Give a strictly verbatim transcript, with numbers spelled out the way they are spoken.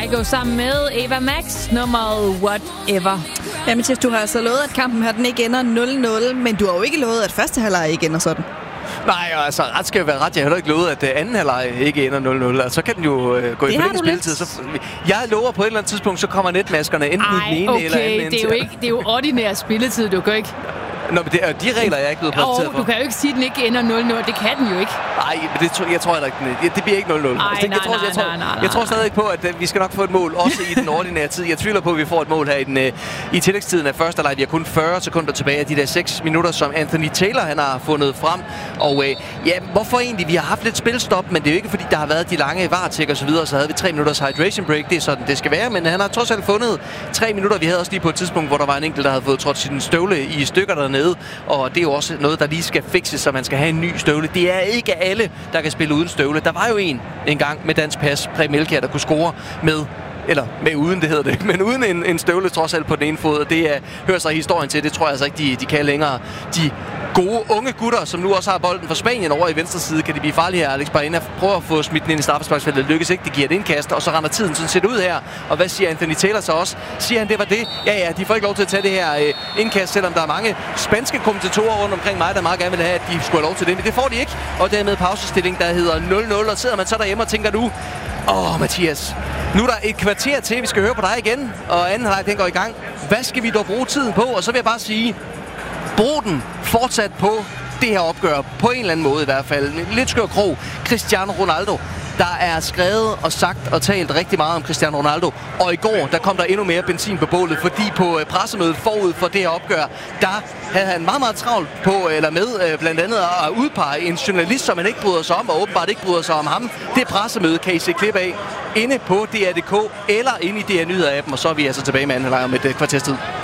Kygo sammen med Eva Max, nummeret Whatever. Ja, Mathias, du har altså lovet, at kampen her den ikke ender nul nul, men du har jo ikke lovet, at første halvleg ikke ender sådan. Nej, altså ret skal jo være ret. Jeg har heller ikke lovet, at anden halvleg ikke ender nul nul. Altså, så kan den jo øh, gå det i forlænget spilletid. Så, jeg lover på et eller andet tidspunkt, så kommer netmaskerne enten Ej, i den ene okay, eller anden. det er jo ikke, det er jo ordinær spilletid, du kan ikke. Nå, men det er de regler, jeg er ikke blevet præsenteret for. Du kan jo ikke sige, at den ikke ender nul nul. Det kan den jo ikke. Nej, men det, jeg tror heller ikke, det, det bliver ikke nul nul. Ej, altså, det, nej, jeg, tror, nej, jeg, tror, nej, nej, nej. jeg tror stadig på, at vi skal nok få et mål, også i den ordinære tid. Jeg tvivler på, at vi får et mål her i, den, i tillægstiden af første halvleg. Vi har kun fyrre sekunder tilbage af de der seks minutter, som Anthony Taylor han har fundet frem. Og øh, ja, hvorfor egentlig? Vi har haft lidt spilstop, men det er jo ikke, fordi der har været de lange varetjek og så videre. Så havde vi tre minutters hydration break. Det er sådan, det skal være. Men han har trods alt fundet tre minutter. Vi havde også lige på et tidspunkt, hvor der var en enkelt, der havde fået trådt sin støvle i stykker dernede. Og det er jo også noget, der lige skal fikses, så man skal have en ny støvle. Det er ikke alle, der kan spille uden støvle. Der var jo en en gang med dansk pas, Preben Elkjær, der kunne score med eller med uden, det hedder det, men uden en, en støvle trods alt på den ene fod, og det er, hører sig historien til. Det tror jeg altså ikke, de, de kan længere. De gode unge gutter, som nu også har bolden fra Spanien over i venstre side, kan de blive farlige her. Alex Baena prøver at få smidt den ind i straffesparksfeltet. Lykkes ikke, det giver et indkast, og så render tiden sådan set ud her. Og hvad siger Anthony Taylor så også? Siger han, det var det? Ja, ja, de får ikke lov til at tage det her øh, indkast, selvom der er mange spanske kommentatorer rundt omkring mig, der meget gerne vil have, at de skulle have lov til det. Men det får de ikke, og dermed pausestilling, der hedder nul nul, og sidder man så derhjemme og tænker nu, åh, oh, Mathias, nu er der et kvarter til, vi skal høre på dig igen, og anden halvleg den går i gang. Hvad skal vi dog bruge tiden på? Og så vil jeg bare sige, brug den fortsat på det her opgør, på en eller anden måde i hvert fald. Lidt skør krog. Cristiano Ronaldo. Der er skrevet og sagt og talt rigtig meget om Cristiano Ronaldo. Og i går, der kom der endnu mere benzin på bålet, fordi på pressemødet forud for det her opgør, der havde han meget, meget travlt på, eller med blandt andet at udpege en journalist, som han ikke bryder sig om, og åbenbart ikke bryder sig om ham. Det pressemøde kan I se klip af inde på D R punktum d k eller inde i D R Nyheder-appen, og så er vi altså tilbage med anden halvleg om et kvarters tid.